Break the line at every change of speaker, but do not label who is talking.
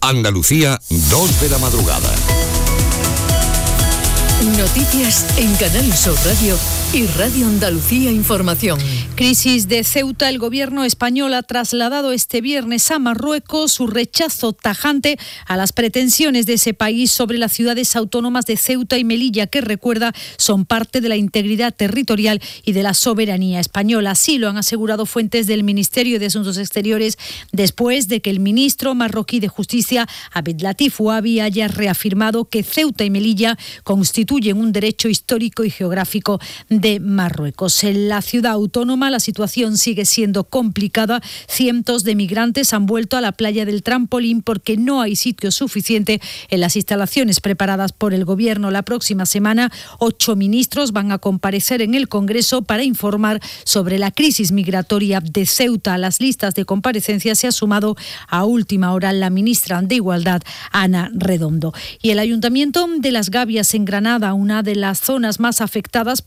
Andalucía, 2 de la madrugada.
Noticias en Canal Sur Radio y Radio Andalucía Información.
Crisis de Ceuta. El gobierno español ha trasladado este viernes a Marruecos su rechazo tajante a las pretensiones de ese país sobre las ciudades autónomas de Ceuta y Melilla, que, recuerda, son parte de la integridad territorial y de la soberanía española. Así lo han asegurado fuentes del Ministerio de Asuntos Exteriores después de que el ministro marroquí de Justicia, Abdel Latif Ouabi, haya reafirmado que Ceuta y Melilla constituyen un derecho histórico y geográfico de Marruecos. En la ciudad autónoma la situación sigue siendo complicada. Cientos de migrantes han vuelto a la playa del Trampolín porque no hay sitio suficiente en las instalaciones preparadas por el gobierno. La próxima semana 8 ministros van a comparecer en el Congreso para informar sobre la crisis migratoria de Ceuta. A las listas de comparecencias se ha sumado a última hora la ministra de Igualdad, Ana Redondo. Y el Ayuntamiento de Las Gavias, en Granada, una de las zonas más afectadas